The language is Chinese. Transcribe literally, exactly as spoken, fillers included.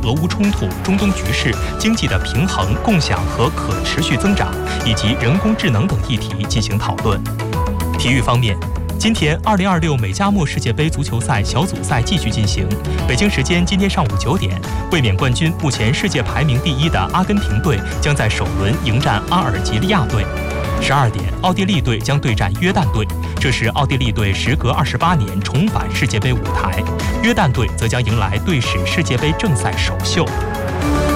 俄乌冲突、中东局势、经济的平衡、共享和可持续增长，以及人工智能等议题进行讨论。体育方面，今天二零二六美加墨世界杯足球赛小组赛继续进行。北京时间今天上午九点，卫冕冠军、目前世界排名第一的阿根廷队将在首轮迎战阿尔及利亚队。十二点，奥地利队将对战约旦队，这是奥地利队时隔二十八年重返世界杯舞台。约旦队则将迎来队史世界杯正赛首秀。